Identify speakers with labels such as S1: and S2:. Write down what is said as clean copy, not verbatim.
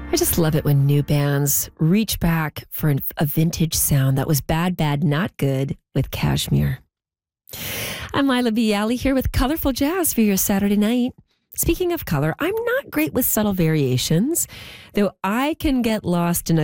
S1: I just love it when new bands reach back for a vintage sound that was bad, bad, not good with Kashmir. I'm Lila Bialy here with Colorful Jazz for your Saturday night. Speaking of color, I'm not great with subtle variations, though I can get lost in a